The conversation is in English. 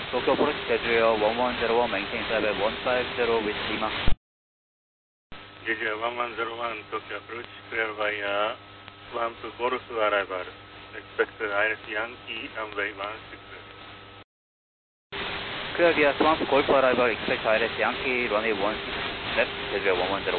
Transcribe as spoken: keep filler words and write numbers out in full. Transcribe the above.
Tokyo approach schedule one one zero one, maintain seven one five zero with Lima. Schedule one one zero one, Tokyo approach, clear via Swamp Golf arrival. Expect I R S Yankee runway one six. Clear via Swamp Golf arrival, expect I R S Yankee runway one six, left, schedule one one zero one.